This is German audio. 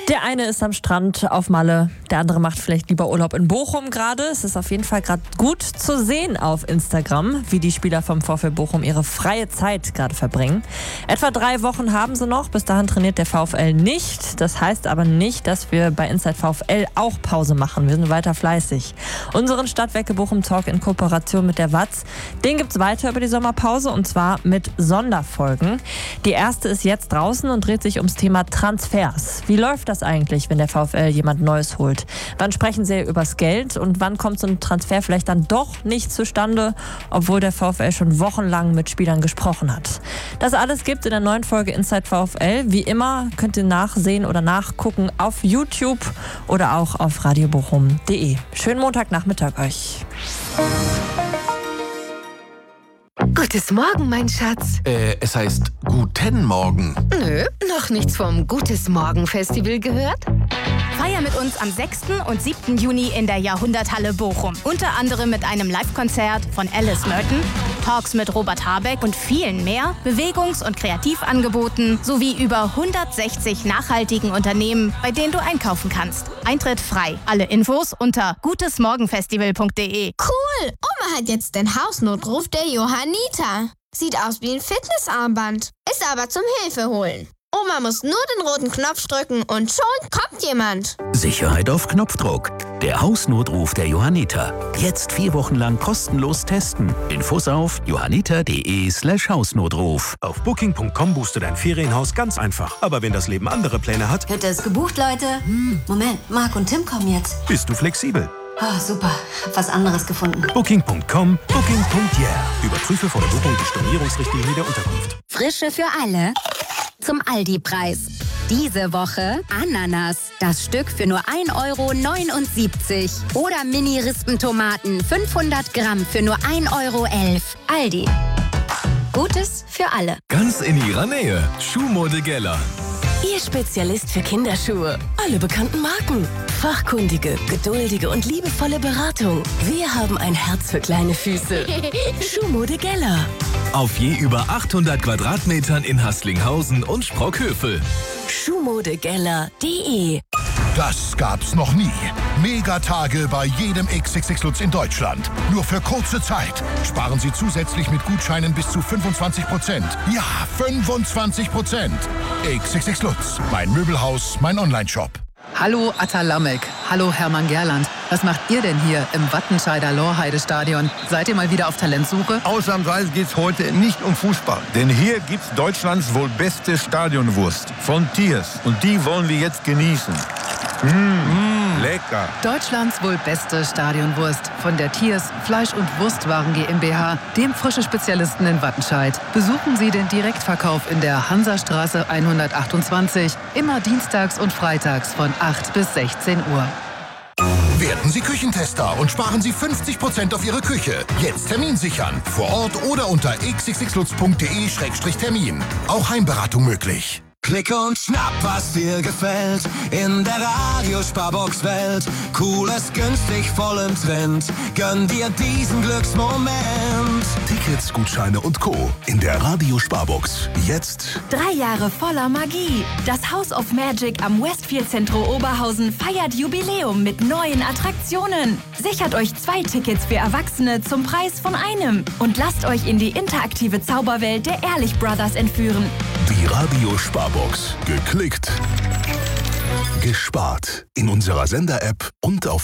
Der eine ist am Strand auf Malle, der andere macht vielleicht lieber Urlaub in Bochum gerade. Es ist auf jeden Fall gerade gut zu sehen auf Instagram, wie die Spieler vom VfL Bochum ihre freie Zeit gerade verbringen. Etwa 3 Wochen haben sie noch, bis dahin trainiert der VfL nicht. Das heißt aber nicht, dass wir bei Inside VfL auch Pause machen. Wir sind weiter fleißig. Unseren Stadtwerke Bochum Talk in Kooperation mit der Watz, den gibt's weiter über die Sommerpause und zwar mit Sonderfolgen. Die erste ist jetzt draußen und dreht sich ums Thema Transfers. Wie läuft das eigentlich, wenn der VfL jemand Neues holt? Wann sprechen sie übers Geld und wann kommt so ein Transfer vielleicht dann doch nicht zustande, obwohl der VfL schon wochenlang mit Spielern gesprochen hat? Das alles gibt in der neuen Folge Inside VfL. Wie immer könnt ihr nachsehen oder nachgucken auf YouTube oder auch auf radiobochum.de. Schönen Montagnachmittag euch. Gutes Morgen, mein Schatz. Es heißt Guten Morgen. Nö, noch nichts vom Gutes Morgen Festival gehört? Feier mit uns am 6. und 7. Juni in der Jahrhunderthalle Bochum. Unter anderem mit einem Live-Konzert von Alice Merton, Talks mit Robert Habeck und vielen mehr, Bewegungs- und Kreativangeboten sowie über 160 nachhaltigen Unternehmen, bei denen du einkaufen kannst. Eintritt frei. Alle Infos unter gutesmorgenfestival.de. Cool! Oma hat jetzt den Hausnotruf der Johanniter. Sieht aus wie ein Fitnessarmband, ist aber zum Hilfeholen. Oma muss nur den roten Knopf drücken und schon kommt jemand. Sicherheit auf Knopfdruck. Der Hausnotruf der Johanniter. Jetzt 4 Wochen lang kostenlos testen. Infos auf johanniter.de/Hausnotruf. Auf Booking.com buchst du dein Ferienhaus ganz einfach. Aber wenn das Leben andere Pläne hat, Hütte ist gebucht, Leute. Moment, Marc und Tim kommen jetzt. bist du flexibel. Oh, super, hab was anderes gefunden. Booking.com, Booking.yeah. Überprüfe vor der Buchung die Stornierungsrichtlinie der Unterkunft. Frische für alle zum Aldi-Preis. Diese Woche Ananas. Das Stück für nur 1,79 €. Oder Mini-Rispentomaten 500 Gramm für nur 1,11 €. Aldi. Gutes für alle. Ganz in ihrer Nähe. Schuhmode Geller. Ihr Spezialist für Kinderschuhe. Alle bekannten Marken. Fachkundige, geduldige und liebevolle Beratung. Wir haben ein Herz für kleine Füße. Schuhmode Geller. Auf je über 800 Quadratmetern in Haßlinghausen und Sprockhövel. Schuhmodegeller.de. Das gab's noch nie. Megatage bei jedem XXX Lutz in Deutschland. Nur für kurze Zeit. Sparen Sie zusätzlich mit Gutscheinen bis zu 25%. Ja, 25%. XXX Lutz. Mein Möbelhaus, mein Onlineshop. Hallo Atta Lamek. Hallo Hermann Gerland. Was macht ihr denn hier im Wattenscheider Lorheide-Stadion? Seid ihr mal wieder auf Talentsuche? Ausnahmsweise geht's heute nicht um Fußball. Denn hier gibt's Deutschlands wohl beste Stadionwurst von Tiers. Und die wollen wir jetzt genießen. Lecker. Deutschlands wohl beste Stadionwurst von der Tiers Fleisch- und Wurstwaren GmbH, dem frische Spezialisten in Wattenscheid. Besuchen Sie den Direktverkauf in der Hansastraße 128, immer dienstags und freitags von 8 bis 16 Uhr. Werden Sie Küchentester und sparen Sie 50% auf Ihre Küche. Jetzt Termin sichern. Vor Ort oder unter xxxlutz.de/Termin. Auch Heimberatung möglich. Klick und schnapp, was dir gefällt, in der Radiosparbox-Welt. Cooles, günstig, voll im Trend, gönn dir diesen Glücksmoment. Tickets, Gutscheine und Co. in der Radiosparbox. Jetzt 3 Jahre voller Magie. Das House of Magic am Westfield Zentro Oberhausen feiert Jubiläum mit neuen Attraktionen. Sichert euch 2 Tickets für Erwachsene zum Preis von einem und lasst euch in die interaktive Zauberwelt der Ehrlich Brothers entführen. die Radiosparbox. Geklickt, gespart. In unserer Sender-App und auf